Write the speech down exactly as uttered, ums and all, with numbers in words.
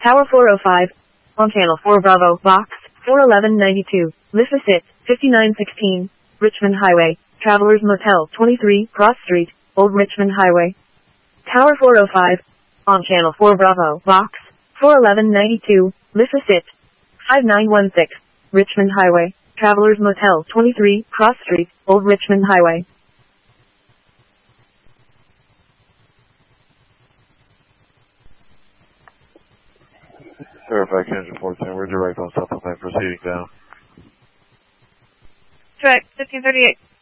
Tower four oh five. On Channel four Bravo, Box four eleven ninety-two. Lissa Sit, fifty-nine sixteen. Richmond Highway. Travelers Motel twenty-three, Cross Street, Old Richmond Highway. Tower four oh five. On Channel four Bravo, Box four eleven ninety-two. Lissa Sit, five nine one six. Richmond Highway. Travelers Motel twenty-three, Cross Street, Old Richmond Highway. Fairfax Engine fourteen, we're direct on supplement proceeding down. Direct, fifteen thirty-eight.